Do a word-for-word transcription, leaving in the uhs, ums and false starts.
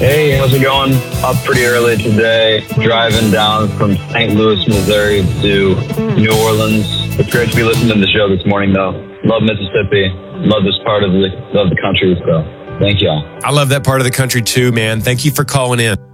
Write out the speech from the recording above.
Hey, how's it going? Up pretty early today, driving down from Saint Louis, Missouri to New Orleans. It's great to be listening to the show this morning, though. Love Mississippi. Love this part of the, love the country, so thank y'all. I love that part of the country too, man. Thank you for calling in.